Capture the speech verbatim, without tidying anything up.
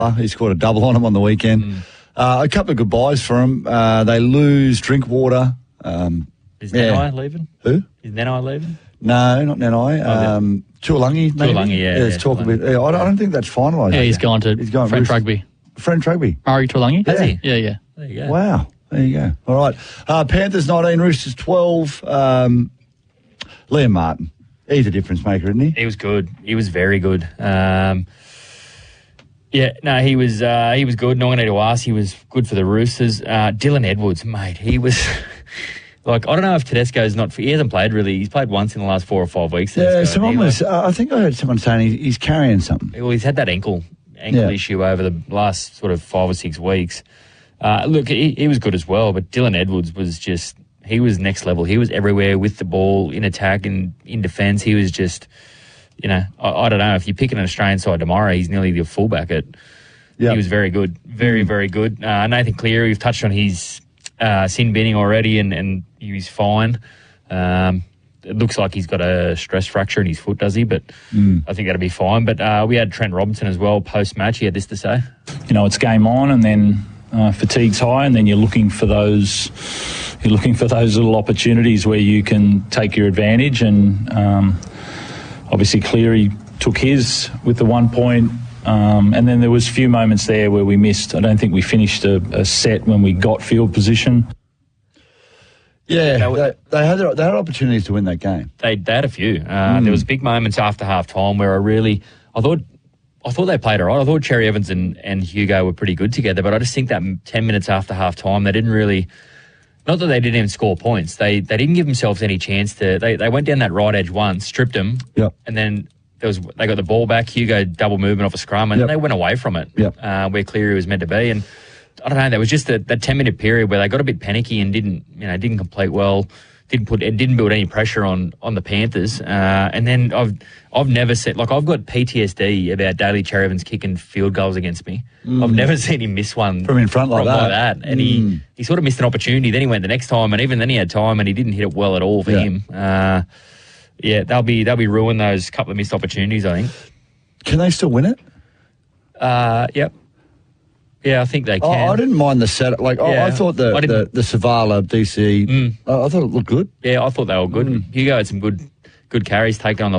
He scored a double on him on the weekend. Mm. Uh, a couple of good buys for him. Uh, they lose Drinkwater. Um, Is yeah. Nanai leaving? Who? Is Nanai leaving? No, not Nanai. Um, Tuolangi, maybe? Tuolangi, yeah. yeah let's yeah, talk Tuolangi. a bit. Yeah, I, don't, I don't think that's finalised. Yeah, he's gone to he's gone French Rugby. French Rugby. Murray Tuolangi? Has he? Yeah, yeah. There you go. Wow. There you go. All right. Uh, Panthers nineteen, Roosters twelve. Um, Liam Martin. He's a difference maker, isn't he? He was good. He was very good. Um, yeah, no, he was uh, he was good. Not going to ask. He was good for the Roosters. Uh, Dylan Edwards, mate, he was like, I don't know if Tedesco's not. He hasn't played really. He's played once in the last four or five weeks. Yeah, Tedesco, someone he, was. like, Uh, I think I heard someone saying he, he's carrying something. Well, he's had that ankle ankle Yeah. issue over the last sort of five or six weeks. Uh, look, he, he was good as well, but Dylan Edwards was just. He was next level. He was everywhere with the ball, in attack and in defence. He was just, you know, I, I don't know. If you pick an Australian side tomorrow, he's nearly the fullback. At, Yep. He was very good. Very, very good. Uh, Nathan Cleary, we've touched on his uh, sin binning already, and, and he's fine. Um, it looks like he's got a stress fracture in his foot, does he? But mm. I think that'll be fine. But uh, we had Trent Robinson as well post-match. He had this to say. You know, it's game on, and then uh, fatigue's high, and then you're looking for those... You're looking for those little opportunities where you can take your advantage, and um, obviously Cleary took his with the one point, um, and then there was a few moments there where we missed. I don't think we finished a, a set when we got field position. Yeah, they, they had they had opportunities to win that game. They, they had a few. Uh, mm. There was big moments after half time where I really, I thought. I thought they played all right. I thought Cherry Evans and, and Hugo were pretty good together, but I just think that ten minutes after half time, they didn't really. Not that they didn't even score points. They they didn't give themselves any chance to. They, they went down that right edge once, stripped them, yep. and then there was they got the ball back. Hugo double movement off a scrum, and yep. they went away from it, yep. uh, where Cleary was meant to be. And I don't know. There was just a, that ten minute period where they got a bit panicky and didn't you know didn't complete well. Didn't put it didn't build any pressure on on the Panthers. Uh, and then I've I've never seen like I've got P T S D about Daly Cherry Evans kicking field goals against me. Mm. I've never seen him miss one from in front like that. Like that. And mm. he, he sort of missed an opportunity. Then he went the next time, and even then he had time, and he didn't hit it well at all for yeah. him. Uh, yeah, they'll be they'll be ruined those couple of missed opportunities. I think. Can they still win it? Uh, yep. Yeah, I think they can. Oh, I didn't mind the set. Like yeah. I, I thought the, I the the Savala D C. Mm. I, I thought it looked good. Yeah, I thought they were good. Mm. Hugo had some good good carries taken on the